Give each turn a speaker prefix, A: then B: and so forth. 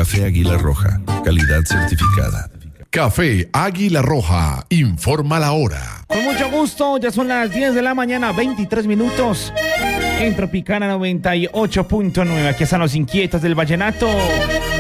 A: Café Águila Roja, calidad certificada.
B: Café Águila Roja, informa la hora.
C: Con mucho gusto, ya son las 10 de la mañana, 23 minutos. En Tropicana 98.9, aquí están los inquietos del vallenato.